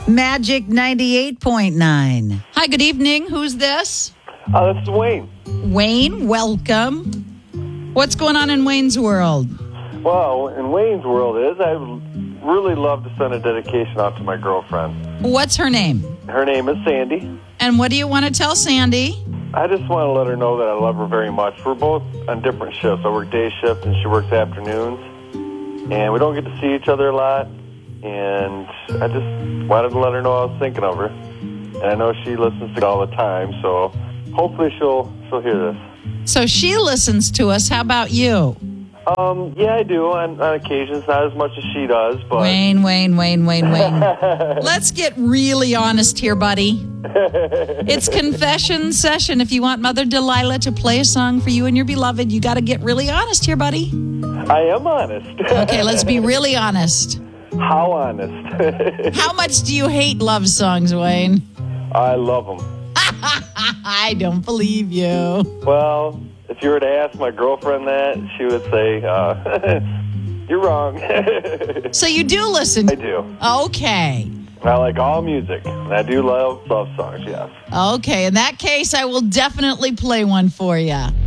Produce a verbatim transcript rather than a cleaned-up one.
Magic ninety-eight point nine. Hi, good evening. Who's this? Uh, this is Wayne. Wayne, welcome. What's going on in Wayne's world? Well, in Wayne's world is I would really love to send a dedication out to my girlfriend. What's her name? Her name is Sandy. And what do you want to tell Sandy? I just want to let her know that I love her very much. We're both on different shifts. I work day shift and she works afternoons. And we don't get to see each other a lot. And I just wanted to let her know I was thinking of her. And I know she listens to it all the time, so hopefully she'll she'll hear this. So she listens to us. How about you? Um, yeah, I do on, on occasions, not as much as she does, but... Wayne, Wayne, Wayne, Wayne, Wayne. Let's get really honest here, buddy. It's confession session. If you want Mother Delilah to play a song for you and your beloved, you got to get really honest here, buddy. I am honest. Okay, let's be really honest. How honest? How much do you hate love songs, Wayne? I love them. I don't believe you. Well, if you were to ask my girlfriend that, she would say, uh, you're wrong. So you do listen? I do. Okay. I like all music. And I do love love songs, yes. Okay, in that case, I will definitely play one for you.